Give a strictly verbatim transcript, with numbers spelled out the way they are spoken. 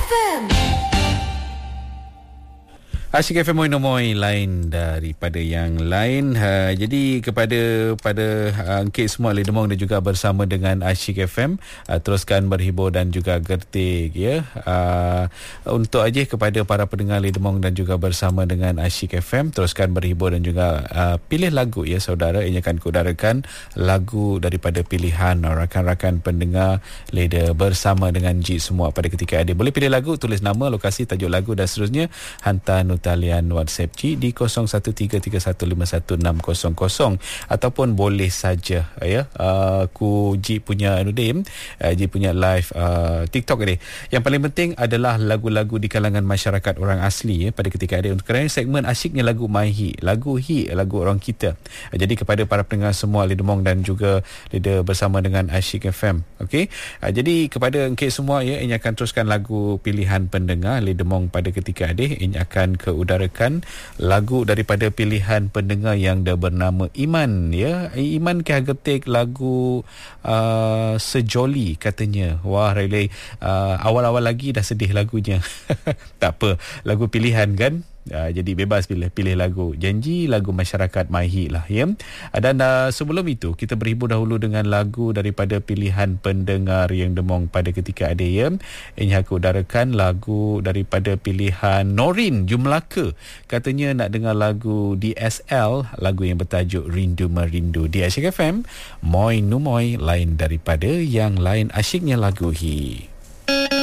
F M. Asyik F M Moi Nomoi lain daripada yang lain. Ha, jadi kepada pada uh, Encik semua ahli demong dan juga bersama dengan Asyik F M, uh, teruskan berhibur dan juga gertik ya. Uh, untuk aja kepada para pendengar ahli demong dan juga bersama dengan Asyik F M, teruskan berhibur dan juga uh, pilih lagu ya saudara. Ini akan kudarakan lagu daripada pilihan rakan-rakan pendengar Leda bersama dengan Ji semua pada ketika ada. Boleh pilih lagu, tulis nama, lokasi, tajuk lagu dan seterusnya, hantar talian WhatsApp G di kosong satu tiga tiga satu lima satu enam kosong kosong ataupun boleh saja ya uh, ku G punya anu dim uh, G punya live uh, TikTok ni. Yang paling penting adalah lagu-lagu di kalangan masyarakat orang asli ya pada ketika ada, untuk kerana segmen asyiknya lagu My Hit, lagu hit, lagu orang kita. Uh, jadi kepada para pendengar semua Leda Mong dan juga Leda bersama dengan Asyik F M. Okey. Uh, jadi kepada Encik semua ya, ini akan teruskan lagu pilihan pendengar Leda Mong pada ketika ada. Ini akan keudarakan lagu daripada pilihan pendengar yang dah bernama Iman ya. Iman ke getik lagu uh, Sejoli katanya. Wah really uh, awal-awal lagi dah sedih lagunya. Tak apa, lagu pilihan kan. Uh, jadi bebas pilih pilih lagu. Janji lagu masyarakat My Hit lah ya. Uh, dan uh, sebelum itu kita berhibur dahulu dengan lagu daripada pilihan pendengar yang demong pada ketika ada ya. Ini aku udarakan lagu daripada pilihan Norin Jumlaka. Katanya nak dengar lagu D S L, lagu yang bertajuk Rindu Merindu di Asyik F M. Moi Numoy lain daripada yang lain, asyiknya lagu hi.